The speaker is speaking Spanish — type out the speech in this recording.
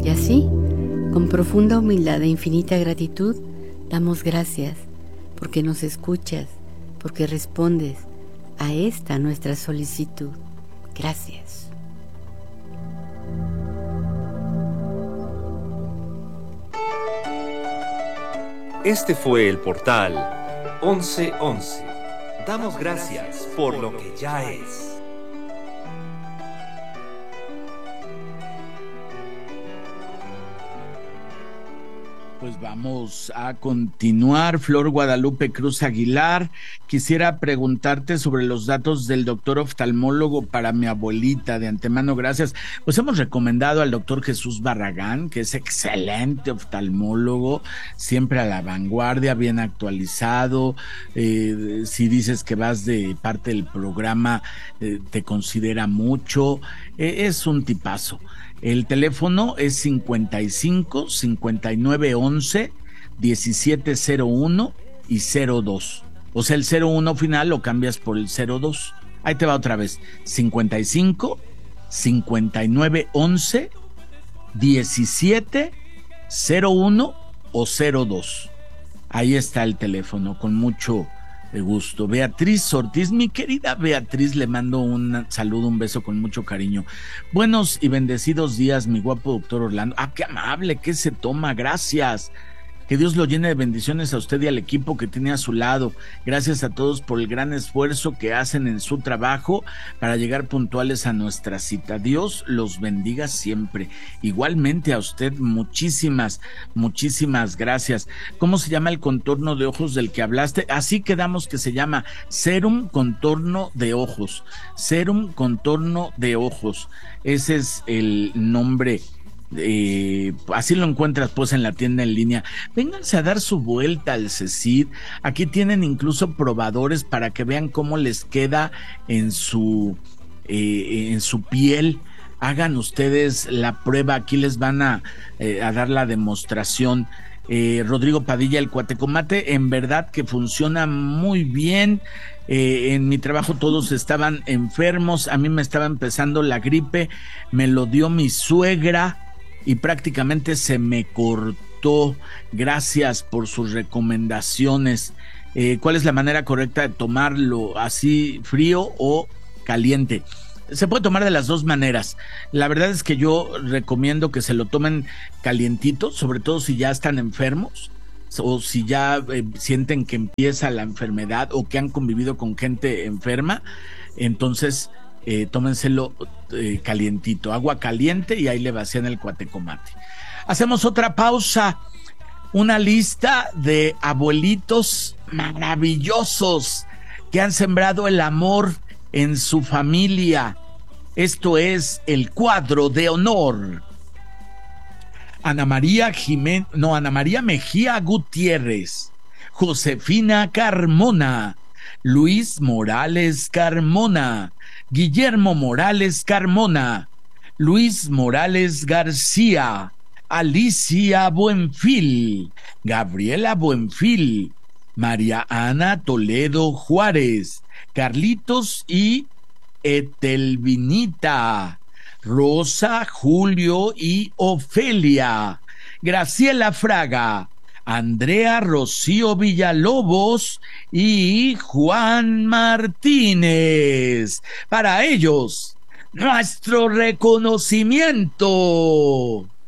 Y así, con profunda humildad e infinita gratitud, damos gracias porque nos escuchas, porque respondes a esta nuestra solicitud. Gracias. Este fue el portal 1111. Damos gracias por lo que ya es. Pues vamos a continuar. Flor Guadalupe Cruz Aguilar, quisiera preguntarte sobre los datos del doctor oftalmólogo para mi abuelita. De antemano, gracias. Pues hemos recomendado al doctor Jesús Barragán, que es excelente oftalmólogo, siempre a la vanguardia, bien actualizado. Si dices que vas de parte del programa, te considera mucho. Es un tipazo. El teléfono es 55 59 11 1701 y 02. O sea, el 01 final lo cambias por el 02. Ahí te va otra vez. 55 59 11 17 01 o 02. Ahí está el teléfono, con mucho gusto. Beatriz Ortiz, mi querida Beatriz, le mando un saludo, un beso con mucho cariño. Buenos y bendecidos días, mi guapo doctor Orlando. Ah, qué amable, ¿qué se toma? Gracias. Que Dios lo llene de bendiciones a usted y al equipo que tiene a su lado. Gracias a todos por el gran esfuerzo que hacen en su trabajo para llegar puntuales a nuestra cita. Dios los bendiga siempre. Igualmente a usted, muchísimas gracias. ¿Cómo se llama el contorno de ojos del que hablaste? Así quedamos que se llama Serum Contorno de Ojos. Serum Contorno de Ojos. Ese es el nombre. Así lo encuentras pues en la tienda en línea. Vénganse a dar su vuelta al CECID. Aquí tienen incluso probadores para que vean cómo les queda en su piel. Hagan ustedes la prueba, aquí les van a dar la demostración. Rodrigo Padilla, el cuatecomate en verdad que funciona muy bien. En mi trabajo todos estaban enfermos, a mí me estaba empezando la gripe, me lo dio mi suegra y prácticamente se me cortó. Gracias por sus recomendaciones. ¿Cuál es la manera correcta de tomarlo? ¿Así frío o caliente? Se puede tomar de las dos maneras. La verdad es que yo recomiendo que se lo tomen calientito, sobre todo si ya están enfermos o si ya sienten que empieza la enfermedad o que han convivido con gente enferma. Entonces tómenselo calientito, agua caliente, y ahí le vacían el cuatecomate. Hacemos otra pausa. Una lista de abuelitos maravillosos que han sembrado el amor en su familia. Esto es el cuadro de honor. Ana María Mejía Gutiérrez, Josefina Carmona, Luis Morales Carmona, Guillermo Morales Carmona, Luis Morales García, Alicia Buenfil, Gabriela Buenfil, María Ana Toledo Juárez, Carlitos y Etelvinita, Rosa, Julio y Ofelia, Graciela Fraga, Andrea Rocío Villalobos y Juan Martínez. Para ellos, nuestro reconocimiento.